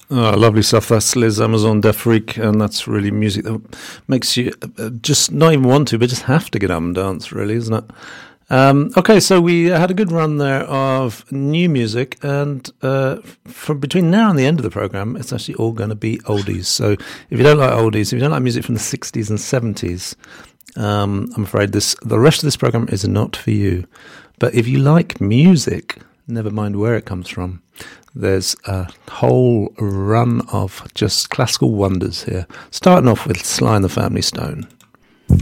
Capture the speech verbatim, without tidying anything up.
Oh, lovely stuff. That's Liz Amazon, Deaf Freak, and that's really music that makes you uh, just not even want to, but just have to get up and dance, really, isn't it? Um, okay, so we had a good run there of new music, and uh, from between now and the end of the programme, it's actually all going to be oldies. So if you don't like oldies, if you don't like music from the sixties and seventies, um, I'm afraid this the rest of this programme is not for you. But if you like music, never mind where it comes from, there's a whole run of just classical wonders here, starting off with Sly and the Family Stone.